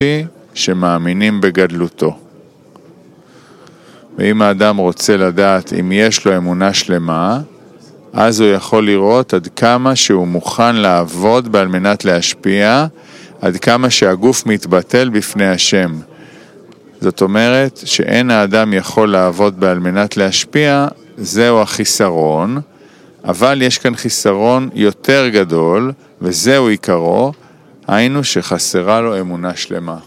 כזאתי שמאמינים בגדלותו. ואם האדם רוצה לדעת אם יש לו אמונה שלמה, אז הוא יכול לראות עד כמה שהוא מוכן לעבוד על מנת להשפיע, עד כמה שהגוף מתבטל בפני השם. זאת אומרת שאין האדם יכול לעבוד על מנת להשפיע, זהו החיסרון, אבל יש כאן חיסרון יותר גדול, וזהו עיקרו, היינו שחסרה לו אמונה שלמה.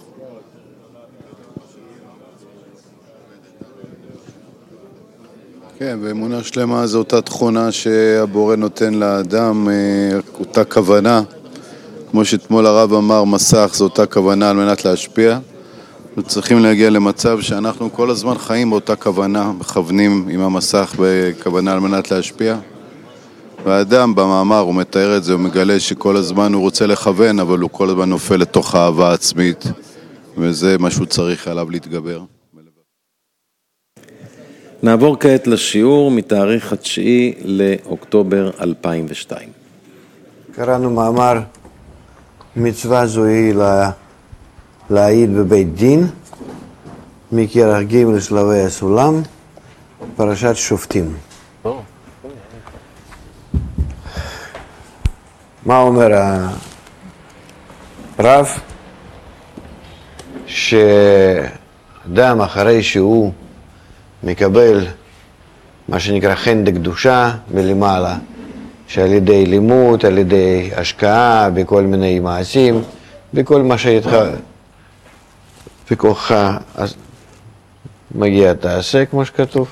כן, ואמונה שלמה זו אותה תכונה שהבורא נותן לאדם, אותה כוונה. כמו שאתמול הרב אמר, מסך זו אותה כוונה על מנת להשפיע. אנחנו צריכים להגיע למצב שאנחנו כל הזמן חיים באותה כוונה, מכוונים עם המסך בכוונה על מנת להשפיע. והאדם במאמר הוא מתאר את זה, הוא מגלה שכל הזמן הוא רוצה לכוון, אבל הוא כל הזמן נופל לתוך האהבה עצמית, וזה מה שהוא צריך עליו להתגבר. נעבור כעת לשיעור מתאריך 9 לאוקטובר 2002. קראנו מאמר, מצווה זו היא להעיד בבית דין, מכרך ג' לשלבי הסולם, פרשת שופטים. מה אומר הרב? שאדם אחרי שהוא מקבל מה שנקרא חן דקדושה מלמעלה, שעל ידי לימוד, על ידי השקעה, בכל מיני מעשים, בכל מה שאיתך בכוחך, אז מגיע תעשה כמו שכתוב.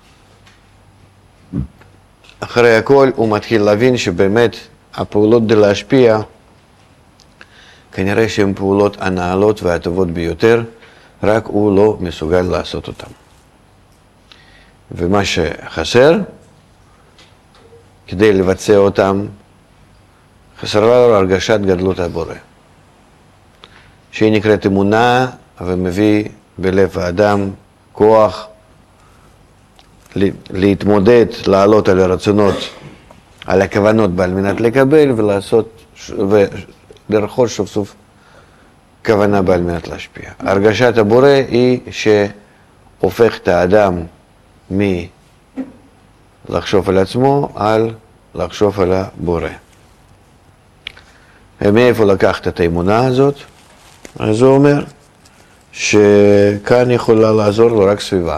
אחרי הכל הוא מתחיל להבין שבאמת הפעולות די להשפיע, כנראה שהן פעולות הנעלות והטובות ביותר, רק הוא לא מסוגל לעשות אותן. ומה שחסר, כדי לבצע אותם, חסרה לו הרגשת גדלות הבורא, שהיא נקראת אמונה ומביא בלב האדם כוח להתמודד, לעלות על הרצונות, על הכוונות בעל מנת לקבל ולעשות ולרכוש סוף סוף כוונה בעל מנת להשפיע. הרגשת הבורא היא שהופך את האדם מלחשוב על עצמו על לחשוב על הבורא. ומאיפה לקחת את האמונה הזאת? אז הוא אומר שכאן יכולה לעזור לו רק סביבה.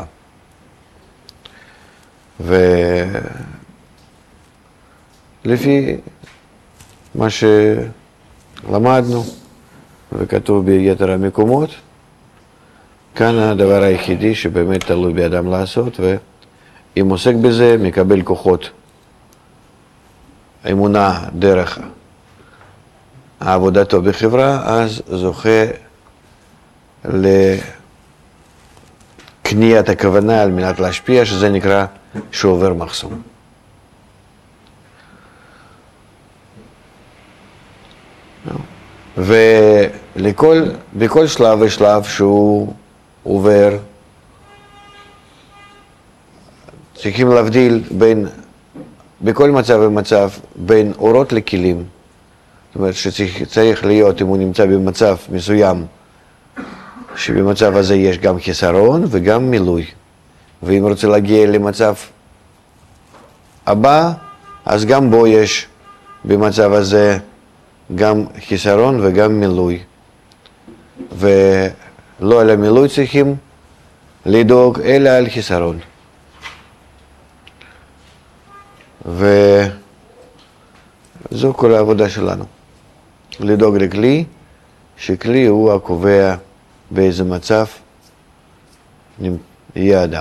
ולפי מה שלמדנו וכתוב ביתר המקומות, כאן הדבר היחידי שבאמת תלוי באדם לעשות, ואם עוסק בזה מקבל כוחות אמונה דרך עבודתו בחברה, אז זוכה לקניית הכוונה על מנת להשפיע, שזה נקרא שעובר מחסום. ובכל שלב ושלב שהוא עובר, צריכים להבדיל בכל מצב ומצב בין אורות לכלים. זאת אומרת שצריך להיות, אם הוא נמצא במצב מסוים, שבמצב הזה יש גם חיסרון וגם מילוי. ואם רוצה להגיע למצב הבא, אז גם בו יש במצב הזה גם חיסרון וגם מילוי. ולא על המילוי צריכים לדאוג, אלא על חיסרון. וזו כל העבודה שלנו. לדאוג לכלי, שכלי הוא הקובע באיזה מצב יהיה אדם.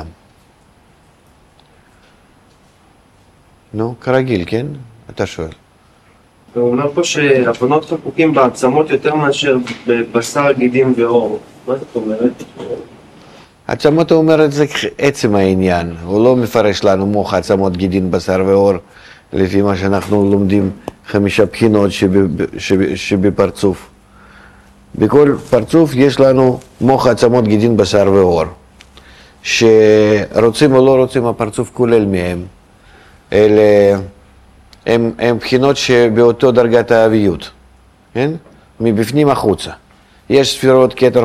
נו, כרגיל, כן? אתה שואל. הוא אומר פה שהבנות חקוקים בעצמות יותר מאשר בבשר, גידים ואור. מה זאת אומרת? עצמות הוא אומר את זה עצם העניין. הוא לא מפרש לנו מוח, עצמות, גידים, בשר ואור, לפי מה שאנחנו לומדים 5 בחינות שבפרצוף. בכל פרצוף יש לנו מוח, עצמות, גידים, בשר ואור. שרוצים או לא רוצים, הפרצוף כולל מהם. אלה הם בחינות שבאותו דרגת האביות, כן? מבפנים החוצה. יש ספירות כתר